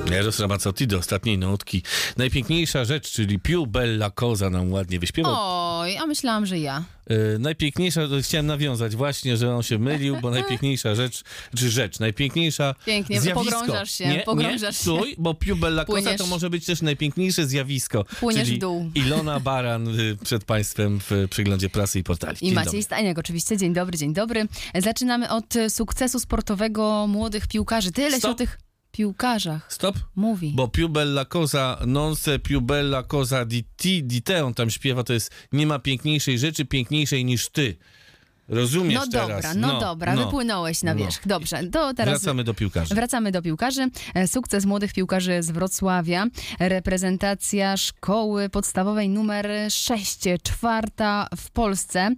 Eros Ramazzotti do ostatniej nutki. Najpiękniejsza rzecz, czyli Più bella cosa nam ładnie wyśpiewał. Oj, a myślałam, że ja. Najpiękniejsza, chciałem nawiązać właśnie, że on się mylił, bo najpiękniejsza rzecz, najpiękniejsza Pięknie, zjawisko. pogrążasz się, pogrążasz się. Stój, bo Più bella cosa Płyniesz. to może być też najpiękniejsze zjawisko. Płyniesz czyli w dół. Ilona Baran przed państwem w przeglądzie prasy i portali. I Dzień Maciej dobry. Staniak, oczywiście. Dzień dobry, dzień dobry. Zaczynamy od sukcesu sportowego młodych piłkarzy. Tyle się Stop. o tych piłkarzach Stop. mówi. Bo Più bella cosa, non se più bella cosa di te, on tam śpiewa, to jest nie ma piękniejszej rzeczy piękniejszej niż ty. Rozumiesz No teraz? dobra, no dobra, wypłynąłeś na wierzch. Dobrze, to teraz Wracamy do piłkarzy. Sukces młodych piłkarzy z Wrocławia. Reprezentacja szkoły podstawowej numer 6, czwarta w Polsce.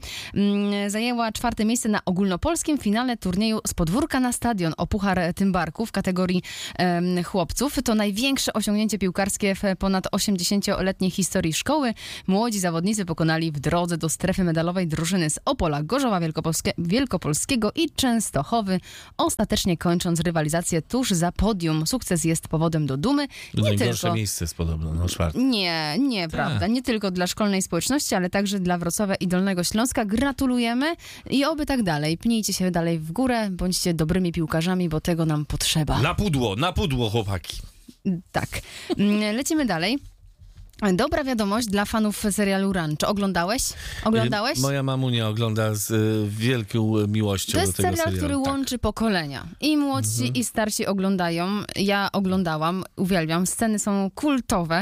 Zajęła 4. miejsce na ogólnopolskim finale turnieju z podwórka na stadion o Puchar Tymbarku w kategorii chłopców. To największe osiągnięcie piłkarskie w ponad 80-letniej historii szkoły. Młodzi zawodnicy pokonali w drodze do strefy medalowej drużyny z Opola, Gorzowa Wielkopolskiego i Częstochowy, ostatecznie kończąc rywalizację tuż za podium. Sukces jest powodem do dumy. Najgorsze miejsce jest podobno, czwarte. Nie, prawda. Nie tylko dla szkolnej społeczności, ale także dla Wrocławia i Dolnego Śląska. Gratulujemy i oby tak dalej. Pnijcie się dalej w górę, bądźcie dobrymi piłkarzami, bo tego nam potrzeba. Na pudło, chłopaki. Tak. Lecimy dalej. Dobra wiadomość dla fanów serialu Ranch. Oglądałeś? Moja mamunia ogląda z wielką miłością do tego serialu. To jest serial, który tak. łączy pokolenia. I młodsi, i starsi oglądają. Ja oglądałam, uwielbiam. Sceny są kultowe,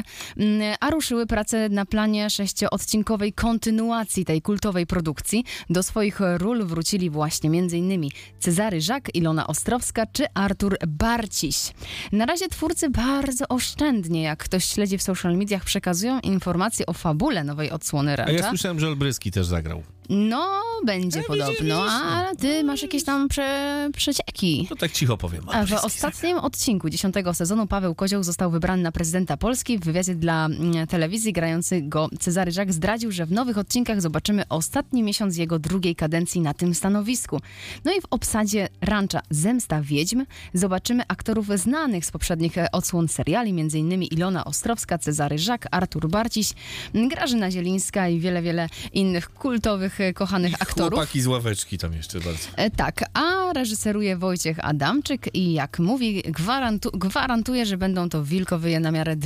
a ruszyły prace na planie 6-odcinkowej kontynuacji tej kultowej produkcji. Do swoich ról wrócili właśnie m.in. Cezary Żak, Ilona Ostrowska czy Artur Barciś. Na razie twórcy bardzo oszczędnie, jak ktoś śledzi w social mediach, przekazują informacje o fabule nowej odsłony Rancha. A ja słyszałem, że Olbryski też zagrał. No, będzie podobno, a ty masz jakieś tam przecieki. To tak cicho powiem. A w ostatnim odcinku 10. sezonu Paweł Kozioł został wybrany na prezydenta Polski. W wywiadzie dla telewizji grający go Cezary Żak zdradził, że w nowych odcinkach zobaczymy ostatni miesiąc jego drugiej kadencji na tym stanowisku. No i w obsadzie Rancha Zemsta Wiedźm zobaczymy aktorów znanych z poprzednich odsłon seriali, m.in. Ilona Ostrowska, Cezary Żak, Artur Barciś, Grażyna Zielińska i wiele innych kultowych, kochanych aktorów. Chłopaki z ławeczki tam jeszcze bardzo. Tak, a reżyseruje Wojciech Adamczyk i jak mówi, gwarantuje, że będą to wilkowyje na miarę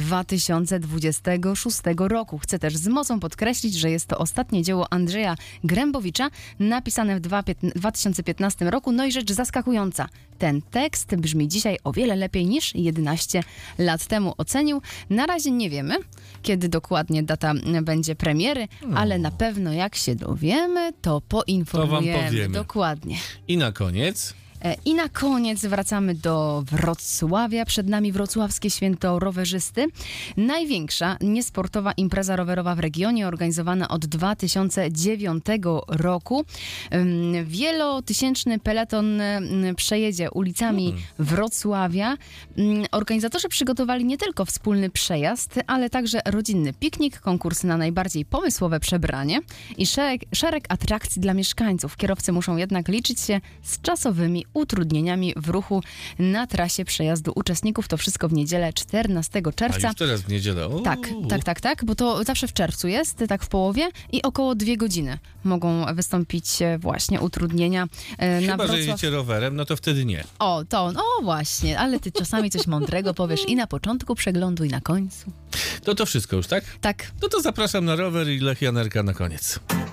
2026 roku. Chcę też z mocą podkreślić, że jest to ostatnie dzieło Andrzeja Grębowicza, napisane w 2015 roku. No i rzecz zaskakująca. Ten tekst brzmi dzisiaj o wiele lepiej niż 11 lat temu, ocenił. Na razie nie wiemy, kiedy dokładnie data będzie premiery, ale na pewno jak się dowiemy, to poinformujemy. To wam powiemy. Dokładnie. I na koniec wracamy do Wrocławia. Przed nami wrocławskie święto rowerzysty. Największa niesportowa impreza rowerowa w regionie, organizowana od 2009 roku. Wielotysięczny peleton przejedzie ulicami Wrocławia. Organizatorzy przygotowali nie tylko wspólny przejazd, ale także rodzinny piknik, konkurs na najbardziej pomysłowe przebranie i szereg atrakcji dla mieszkańców. Kierowcy muszą jednak liczyć się z czasowymi utrudnieniami w ruchu na trasie przejazdu uczestników. To wszystko w niedzielę 14 czerwca. A już teraz w niedzielę. Tak, bo to zawsze w czerwcu jest, tak w połowie i około 2 godziny mogą wystąpić właśnie utrudnienia na Chyba, Wrocław. że jedziecie rowerem, no to wtedy nie. Właśnie, ale ty czasami coś mądrego powiesz i na początku przeglądu i na końcu. To wszystko już, tak? Tak. No to zapraszam na rower i Lech Janerka na koniec.